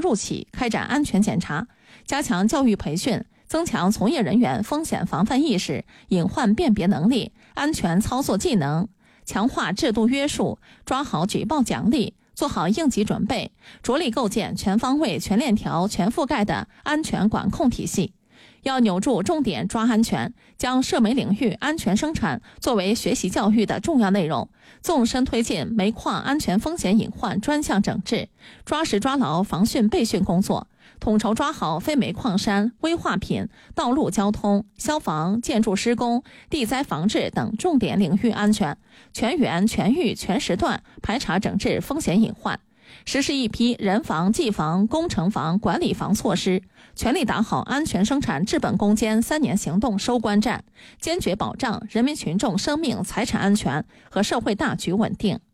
入企开展安全检查，加强教育培训，增强从业人员风险防范意识、隐患辨别能力、安全操作技能，强化制度约束，抓好举报奖励，做好应急准备，着力构建全方位、全链条、全覆盖的安全管控体系。要扭住重点抓安全，将涉煤领域安全生产作为学习教育的重要内容，纵深推进煤矿安全风险隐患专项整治，抓实抓牢防汛备汛工作，统筹抓好非煤矿山、危化品、道路交通、消防、建筑施工、地灾防治等重点领域安全，全员全域全时段排查整治风险隐患，实施一批人防、技防、工程防、管理防措施，全力打好安全生产治本攻坚3年行动收官战，坚决保障人民群众生命财产安全和社会大局稳定。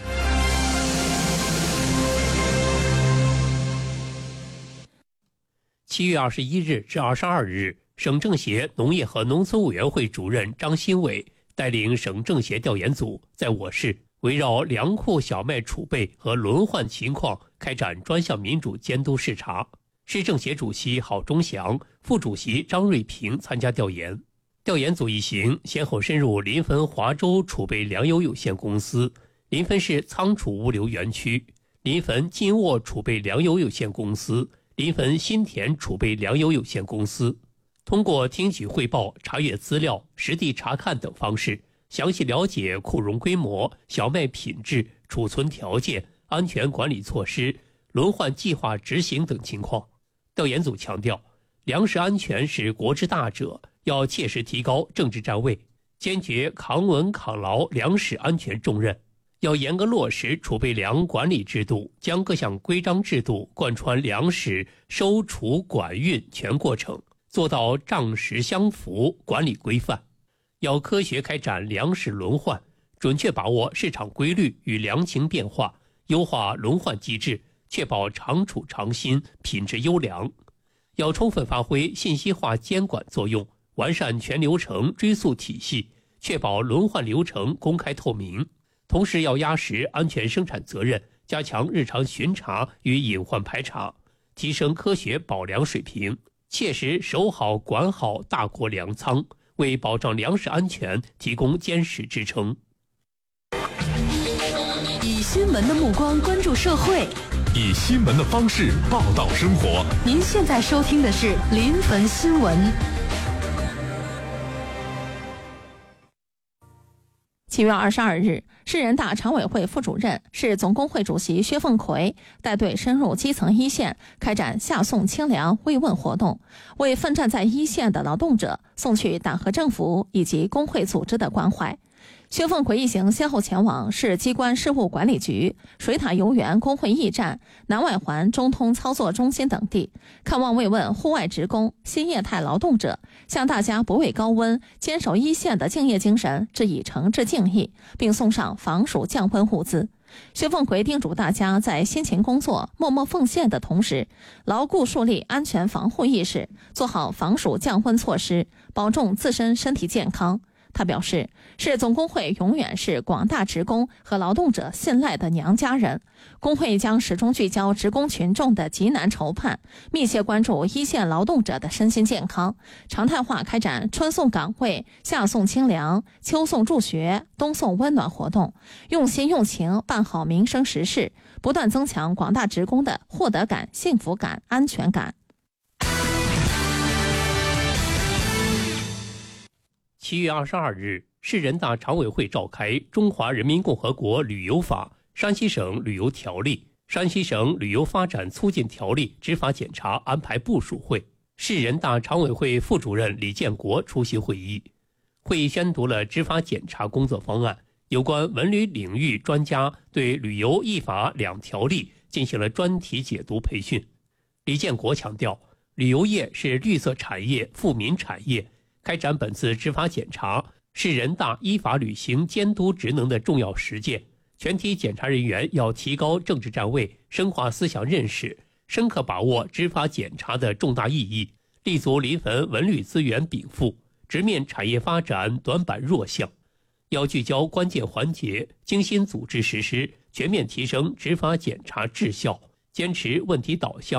7月21日至22日，省政协农业和农村委员会主任张新伟带领省政协调研组在我市围绕粮库小麦储备和轮换情况开展专项民主监督视察。市政协主席郝忠祥、副主席张瑞平参加调研。调研组一行先后深入临汾华州储备粮油有限公司、临汾市仓储物流园区、临汾金沃储备粮油有限公司、临汾新田储备粮油有限公司，通过听取汇报、查阅资料、实地查看等方式，详细了解库容规模、小麦品质、储存条件、安全管理措施、轮换计划执行等情况。调研组强调，粮食安全是国之大者，要切实提高政治站位，坚决扛稳扛牢粮食安全重任，要严格落实储备粮管理制度，将各项规章制度贯穿粮食收储管运全过程，做到账实相符、管理规范。要科学开展粮食轮换，准确把握市场规律与粮情变化，优化轮换机制，确保长储长新、品质优良。要充分发挥信息化监管作用，完善全流程追溯体系，确保轮换流程公开透明。同时要压实安全生产责任，加强日常巡查与隐患排查，提升科学保粮水平，切实守好管好大国粮仓，为保障粮食安全提供坚实支撑。 以新闻的目光关注社会， 以新闻的方式报道生活。 您现在收听的是临汾新闻。 7月22日，市人大常委会副主任、市总工会主席薛凤奎带队深入基层一线，开展下送清粮慰问活动，为奋战在一线的劳动者送去党和政府以及工会组织的关怀。薛凤奎一行先后前往市机关事务管理局、水塔游园工会驿站、南外环中通操作中心等地，看望慰问户外职工、新业态劳动者，向大家不畏高温、坚守一线的敬业精神致以诚挚敬意，并送上防暑降温物资。薛凤奎叮嘱大家在辛勤工作、默默奉献的同时，牢固树立安全防护意识，做好防暑降温措施，保重自身身体健康。他表示，市总工会永远是广大职工和劳动者信赖的娘家人，工会将始终聚焦职工群众的急难愁盼，密切关注一线劳动者的身心健康，常态化开展春送岗位、夏送清粮、秋送助学、冬送温暖活动，用心用情办好民生实事，不断增强广大职工的获得感、幸福感、安全感。 7月22日，市人大常委会召开《中华人民共和国旅游法》、山西省旅游条例、山西省旅游发展促进条例执法检查安排部署会。市人大常委会副主任李建国出席会议。会议宣读了执法检查工作方案，有关文旅领域专家对旅游一法两条例进行了专题解读培训。李建国强调，旅游业是绿色产业、富民产业，开展本次执法检查是人大依法履行监督职能的重要实践。全体检查人员要提高政治站位，深化思想认识，深刻把握执法检查的重大意义，立足临汾文旅资源禀赋，直面产业发展短板弱项。要聚焦关键环节，精心组织实施，全面提升执法检查质效，坚持问题导向、